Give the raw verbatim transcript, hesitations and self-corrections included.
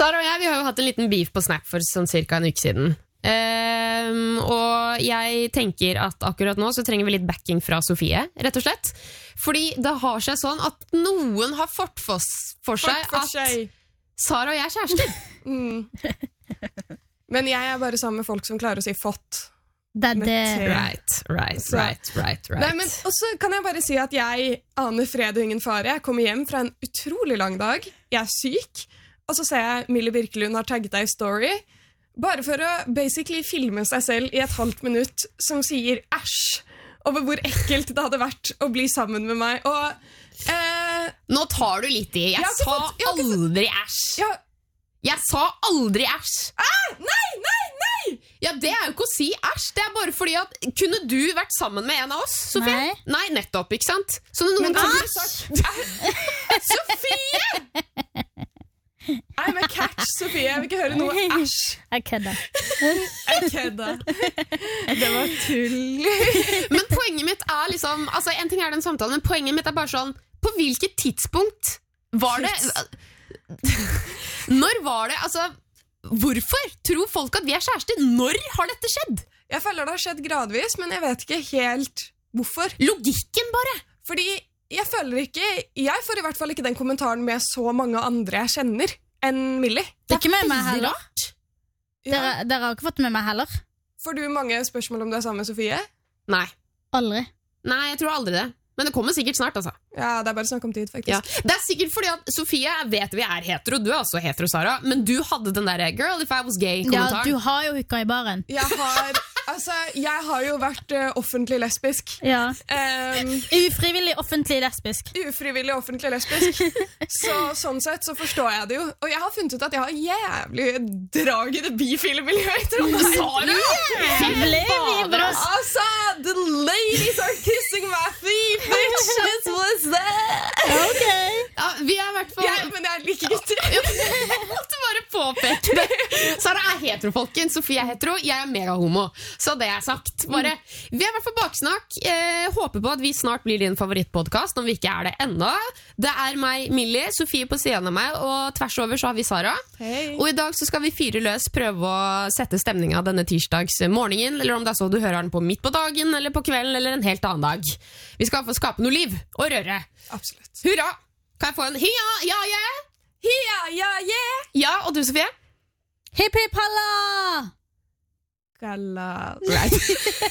Sara og jeg, vi har jo hatt en liten beef på Snap for sånn cirka en uke siden. Um, og jeg tenker at akkurat nå så trenger vi litt backing fra Sofie, rett og slett. Fordi det har seg sånn at noen har fått for, for seg for at seg. Sara og jeg er kjærester. Mm. Men jeg er bare sammen med folk som klarer å si fått. Det er det. Right, right, right, right, right. Nei, men også kan jeg bare si at jeg aner fred og ingen fare. Jeg kommer hjem fra en utrolig lang dag. Jeg er syk. Og så ser jeg Millie Birkelund har tagget deg i story. Bare for å basically filme seg selv i et halvt minutt som sier æsj over hvor ekkelt det hadde vært å bli sammen med meg. Og eh, nå tar du litt i. Jeg, jeg sa fått, jeg aldri æsj. Ja. Jeg sa aldri æsj. Ah, nei, nei, nei! Ja, det er jo ikke å si æsj. Det er bare fordi at kunne du vært sammen med en av oss, Sofie? Nei. Nei, nettopp, ikke sant? Så når noen Men æsj! Sofie! I'm a catch, Sofie. Jeg vil ikke høre noe æsj. Jeg kødder. Jeg kødder. Det var tull. Men poenget mitt er liksom, altså en ting er den samtalen, men poenget mitt er bare sånn, på hvilket tidspunkt var det, når var det, altså, hvorfor tror folk at vi er kjærester? Når har dette skjedd? Jeg føler det har skjedd gradvis, men jeg vet ikke helt hvorfor. Logikken bare. Fordi jeg føler ikke, jeg får i hvert fall ikke den kommentaren med så mange andre jeg kjenner enn Millie. Det er ikke med meg veldig heller. rart. Ja. Dere, dere har ikke fått med meg heller. Får du mange spørsmål om du er sammen med Sofie? Nei. Aldri. Nei, jeg tror aldri det. Men det kommer sikkert snart, altså. Ja, det er bare snakk om tid, faktisk. Ja. Det er sikkert fordi at Sofie vet vi er hetero, du er også hetero, Sara, men du hadde den der girl if I was Ja, gay-kommentaren. du har jo hooka i baren. Jeg har, altså, jeg har jo vært uh, offentlig lesbisk. Ja. Um, Ufrivillig offentlig lesbisk. ufrivillig offentlig lesbisk. Så sånn sett så forstår jeg det jo. Og jeg har funnet ut at jeg har jævlig drag i det bifile miljøet i Trondheim. Sara! Jævlig, vi bra. Altså, the ladies are kissing my feet, bitches, what's that? Ok. Ja, vi er i hvert fall... Jeg, men jeg liker gutter. Jeg måtte bare påpeke det. Sara er hetero, folkens. Sofie er hetero, jeg er mega-homo. Så det er sagt. Bare, vi er i hvert fall baksnakk. Eh, håper på at vi snart blir din favorittpodcast, om vi ikke er det enda. Det er meg, Millie, Sofie på siden av meg, og tvers over så har vi Sara. Hei. Og i dag så skal vi fyre løs prøve å sette stemninga denne tirsdags morgenen, eller om det er så du hører den på midt på dagen, eller på kvelden, eller en helt annen dag. Vi skal få skape noe liv og røre. Absolutt. Hurra! Kan jeg få en hia, ja, ja? Ja, ja, yeah! Ja, og du, Sofie? Hipp hipp halla! Galla. Right.